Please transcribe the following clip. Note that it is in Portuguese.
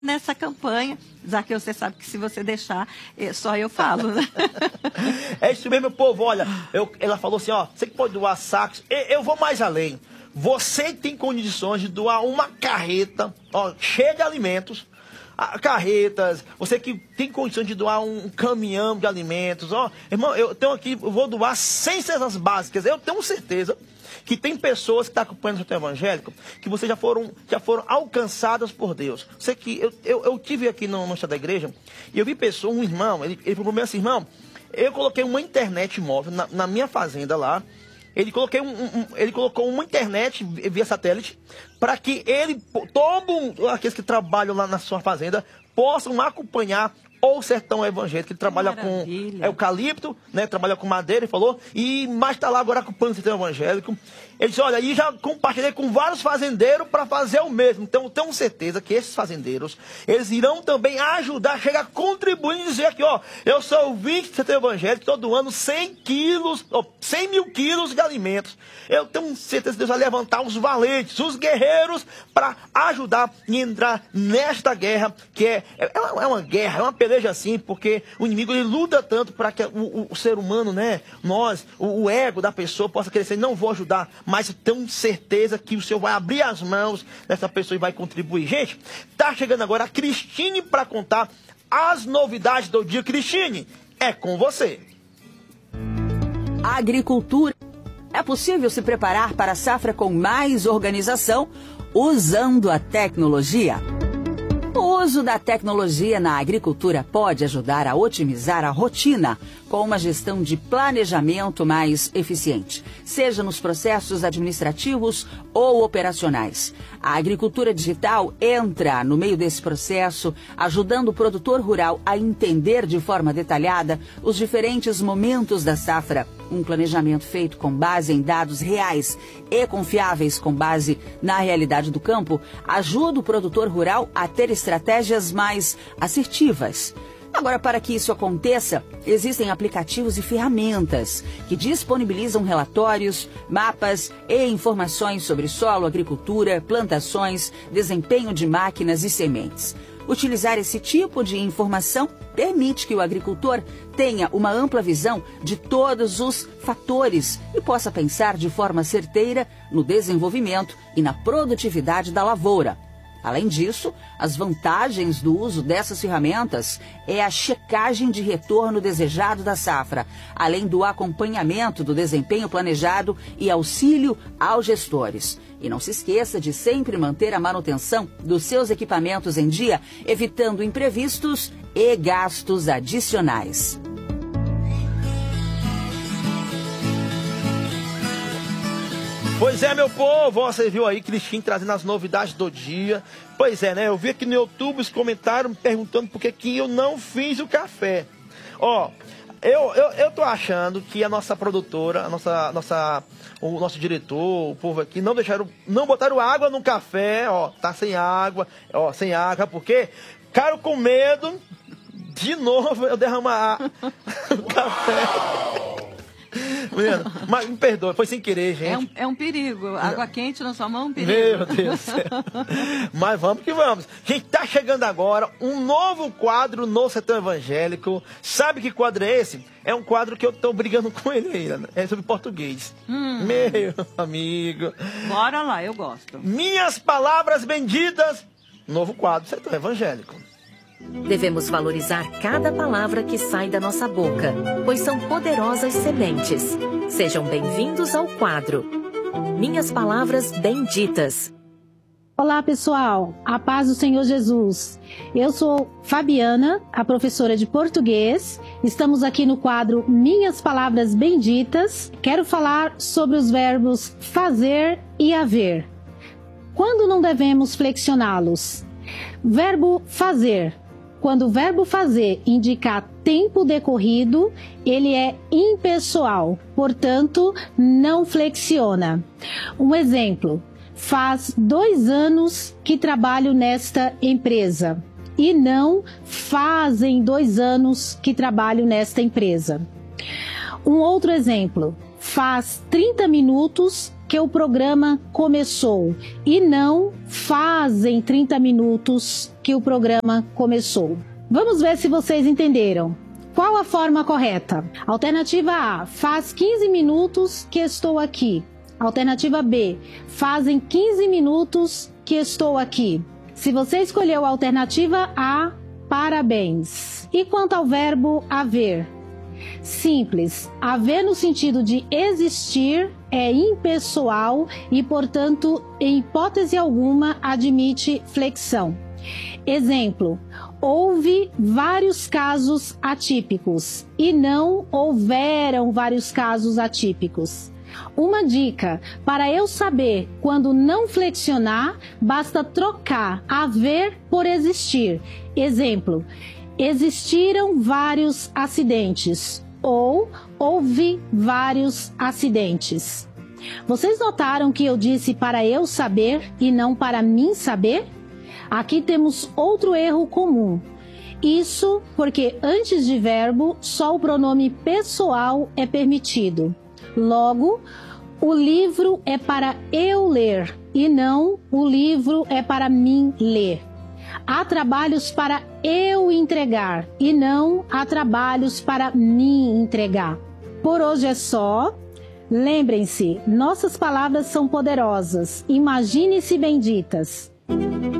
nessa campanha. Zaqueu, você sabe que se você deixar, só eu falo, né? É isso mesmo, povo. Olha, ela falou assim, ó, você que pode doar sacos. Eu vou mais além. Você tem condições de doar uma carreta, ó, cheia de alimentos, carretas. Você que tem condições de doar um caminhão de alimentos, ó. Irmão, eu vou doar 100 cestas básicas. Eu tenho certeza que tem pessoas que estão acompanhando o Setor Evangélico, que vocês já foram alcançadas por Deus. Sei que eu tive aqui no estado da igreja, e eu vi um irmão, ele falou para mim assim, irmão, eu coloquei uma internet móvel na minha fazenda lá, ele colocou uma internet via satélite, para que todos aqueles que trabalham lá na sua fazenda, possam acompanhar ou Sertão Evangélico, ele trabalha com eucalipto, né? Trabalha com madeira, ele falou, mas está lá agora acompanhando o Sertão Evangélico. Ele disse, olha, e já compartilhei com vários fazendeiros para fazer o mesmo. Então, tenho certeza que esses fazendeiros, eles irão também ajudar, chegar contribuindo e dizer aqui, ó, eu sou ouvinte do Sertão Evangélico, todo ano 100 mil quilos de alimentos. Eu tenho certeza que Deus vai levantar os valentes, os guerreiros, para ajudar e entrar nesta guerra, que é uma guerra, é uma peleja assim, porque o inimigo ele luta tanto para que o ser humano, né, o ego da pessoa possa crescer. Não vou ajudar, mas eu tenho certeza que o Senhor vai abrir as mãos dessa pessoa e vai contribuir. Gente, tá chegando agora a Cristine para contar as novidades do dia. Cristine, é com você. Agricultura. É possível se preparar para a safra com mais organização usando a tecnologia? O uso da tecnologia na agricultura pode ajudar a otimizar a rotina com uma gestão de planejamento mais eficiente, seja nos processos administrativos ou operacionais. A agricultura digital entra no meio desse processo, ajudando o produtor rural a entender de forma detalhada os diferentes momentos da safra. Um planejamento feito com base em dados reais e confiáveis com base na realidade do campo ajuda o produtor rural a ter estratégias mais assertivas. Agora, para que isso aconteça, existem aplicativos e ferramentas que disponibilizam relatórios, mapas e informações sobre solo, agricultura, plantações, desempenho de máquinas e sementes. Utilizar esse tipo de informação permite que o agricultor tenha uma ampla visão de todos os fatores e possa pensar de forma certeira no desenvolvimento e na produtividade da lavoura. Além disso, as vantagens do uso dessas ferramentas é a checagem de retorno desejado da safra, além do acompanhamento do desempenho planejado e auxílio aos gestores. E não se esqueça de sempre manter a manutenção dos seus equipamentos em dia, evitando imprevistos e gastos adicionais. Pois é, meu povo, você viu aí Cristine trazendo as novidades do dia. Pois é, né, eu vi aqui no YouTube os comentários me perguntando por que eu não fiz o café. Ó, eu tô achando que a nossa produtora, o nosso diretor, o povo aqui, não botaram água no café, ó, tá sem água, porque ficaram com medo de novo eu derramar o café. Menino, mas me perdoa, foi sem querer, gente. É um perigo. Água quente na sua mão é um perigo. Meu Deus do céu. Mas vamos que vamos. Gente, tá chegando agora um novo quadro no Sertão Evangélico. Sabe que quadro é esse? É um quadro que eu tô brigando com ele ainda. É sobre português. Meu amigo. Bora lá, eu gosto. Minhas palavras benditas. Novo quadro Sertão Evangélico. Devemos valorizar cada palavra que sai da nossa boca, pois são poderosas sementes. Sejam bem-vindos ao quadro Minhas Palavras Benditas. Olá, pessoal. A paz do Senhor Jesus. Eu sou Fabiana, a professora de português. Estamos aqui no quadro Minhas Palavras Benditas. Quero falar sobre os verbos fazer e haver. Quando não devemos flexioná-los? Verbo fazer. Quando o verbo fazer indicar tempo decorrido, ele é impessoal, portanto, não flexiona. Um exemplo, faz 2 anos que trabalho nesta empresa e não fazem 2 anos que trabalho nesta empresa. Um outro exemplo, faz 30 minutos que o programa começou e não fazem 30 minutos que o programa começou. Vamos ver se vocês entenderam. Qual a forma correta? Alternativa A, faz 15 minutos que estou aqui. Alternativa B, fazem 15 minutos que estou aqui. Se você escolheu a alternativa A, parabéns. E quanto ao verbo haver? Simples. Haver no sentido de existir é impessoal e, portanto, em hipótese alguma, admite flexão. Exemplo: houve vários casos atípicos e não houveram vários casos atípicos. Uma dica: para eu saber quando não flexionar, basta trocar haver por existir. Exemplo: existiram vários acidentes ou houve vários acidentes. Vocês notaram que eu disse para eu saber e não para mim saber? Aqui temos outro erro comum. Isso porque antes de verbo, só o pronome pessoal é permitido. Logo, o livro é para eu ler e não o livro é para mim ler. Há trabalhos para eu entregar e não há trabalhos para mim entregar. Por hoje é só. Lembrem-se, nossas palavras são poderosas. Imagine-se benditas.